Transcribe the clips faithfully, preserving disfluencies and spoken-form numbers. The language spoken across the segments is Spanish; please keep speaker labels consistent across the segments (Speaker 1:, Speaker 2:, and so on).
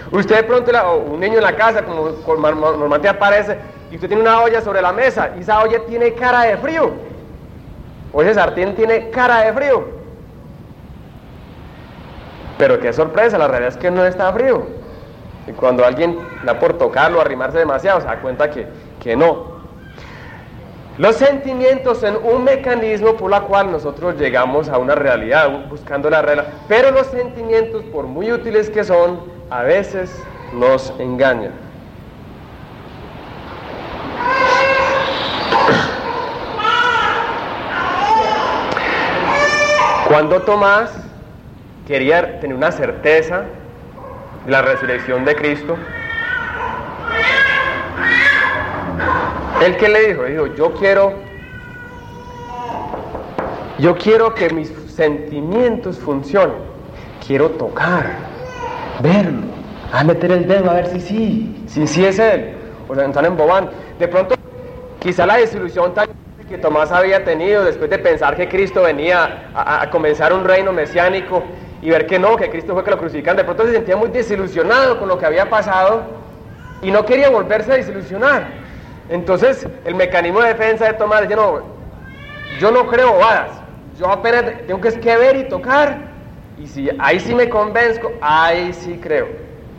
Speaker 1: Usted de pronto, o un niño en la casa, como normalmente aparece, y usted tiene una olla sobre la mesa, y esa olla tiene cara de frío, o ese sartén tiene cara de frío. Pero qué sorpresa, la realidad es que no está frío. Y cuando alguien da por tocarlo, arrimarse demasiado, se da cuenta que, que no. Los sentimientos son un mecanismo por el cual nosotros llegamos a una realidad, buscando la realidad. Pero los sentimientos, por muy útiles que son, a veces nos engañan. Cuando Tomás quería tener una certeza de la resurrección de Cristo, ¿él qué le dijo? Dijo, yo quiero, yo quiero que mis sentimientos funcionen. Quiero tocar, verlo, a meter el dedo a ver si sí, si sí es él. O sea, están embobando. De pronto, quizá la desilusión tan que Tomás había tenido después de pensar que Cristo venía a, a comenzar un reino mesiánico y ver que no, que Cristo fue que lo crucificaron, de pronto se sentía muy desilusionado con lo que había pasado y no quería volverse a desilusionar. Entonces el mecanismo de defensa de Tomás dice, no, yo no creo bobadas, yo apenas tengo que, es que ver y tocar, y si ahí sí me convenzco, ahí sí creo.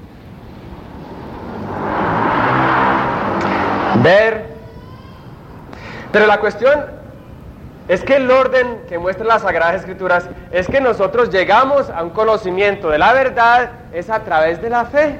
Speaker 1: Ver. Pero la cuestión es que el orden que muestran las Sagradas Escrituras es que nosotros llegamos a un conocimiento de la verdad es a través de la fe.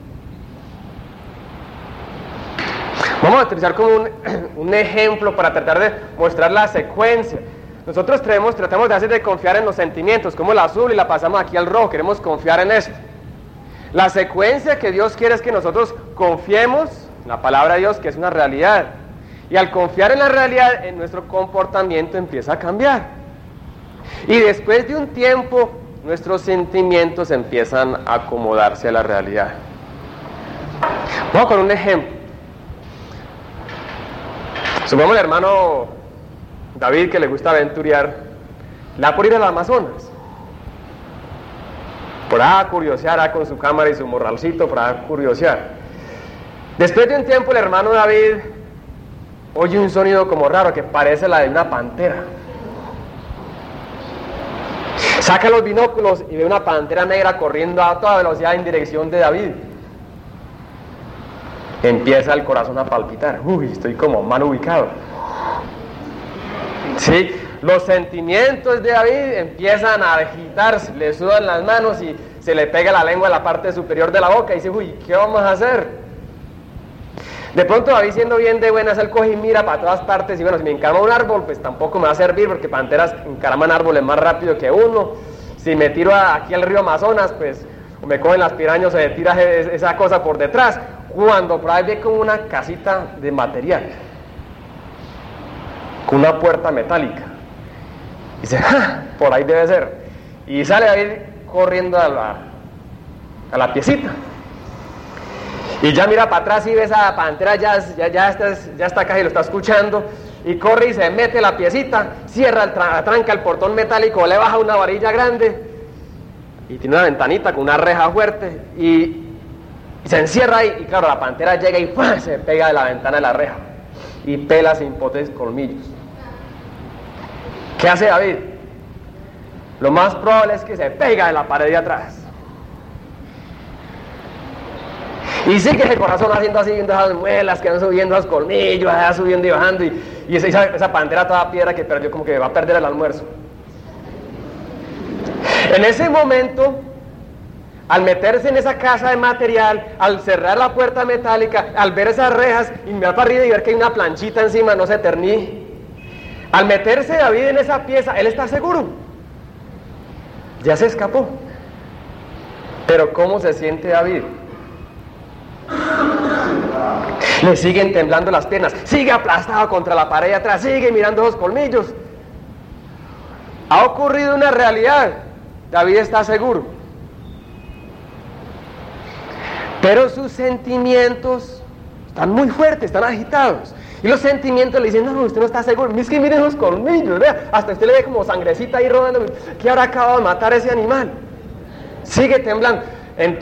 Speaker 1: Vamos a utilizar como un, un ejemplo para tratar de mostrar la secuencia. Nosotros tratamos, tratamos de hacer de confiar en los sentimientos, como el azul y la pasamos aquí al rojo, queremos confiar en esto. La secuencia que Dios quiere es que nosotros confiemos en la palabra de Dios, que es una realidad. Y al confiar en la realidad, en nuestro comportamiento empieza a cambiar. Y después de un tiempo, nuestros sentimientos empiezan a acomodarse a la realidad. Vamos con un ejemplo. Supongamos el hermano David, que le gusta aventurear, le da por ir al Amazonas. Por ahí curiosear, ah, con su cámara y su morralcito, por ahí curiosear. Después de un tiempo, el hermano David oye un sonido como raro que parece la de una pantera. Saca los binóculos y ve una pantera negra corriendo a toda velocidad en dirección de David. Empieza el corazón a palpitar. Uy, estoy como mal ubicado. Sí, los sentimientos de David empiezan a agitarse, le sudan las manos y se le pega la lengua a la parte superior de la boca y dice, uy, ¿qué vamos a hacer? De pronto David, siendo bien de buenas, él coge y mira para todas partes y bueno, si me encarama un árbol, pues tampoco me va a servir porque panteras encaraman árboles más rápido que uno. Si me tiro a, aquí al río Amazonas, pues o me cogen las pirañas o se tira esa cosa por detrás. Cuando por ahí ve como una casita de material, con una puerta metálica. Y dice, ¡ja! Por ahí debe ser. Y sale David corriendo a la, a la piecita. Y ya mira para atrás y ve esa pantera, ya, ya, ya, está, ya está acá y lo está escuchando, y corre y se mete la piecita, cierra, el tra tranca el portón metálico, le baja una varilla grande, y tiene una ventanita con una reja fuerte, y, y se encierra ahí, y claro, la pantera llega y ¡pum! Se pega de la ventana de la reja, y pela sin potentes colmillos. ¿Qué hace David? Lo más probable es que se pega de la pared de atrás. Y sigue el corazón haciendo así, viendo esas muelas que van subiendo, esos colmillos, van subiendo y bajando, y, y esa, esa pantera toda piedra que perdió, como que va a perder el almuerzo. En ese momento, al meterse en esa casa de material, al cerrar la puerta metálica, al ver esas rejas y mirar para arriba y ver que hay una planchita encima, no se terní. Al meterse David en esa pieza, él está seguro. Ya se escapó. Pero ¿cómo se siente David? Le siguen temblando las piernas, sigue aplastado contra la pared de atrás, sigue mirando esos colmillos. Ha ocurrido una realidad, David está seguro, pero sus sentimientos están muy fuertes, están agitados, y los sentimientos le dicen, no, usted no está seguro, es que miren los colmillos, vea, hasta usted le ve como sangrecita ahí rodando, que habrá acabado de matar ese animal, sigue temblando. Entonces,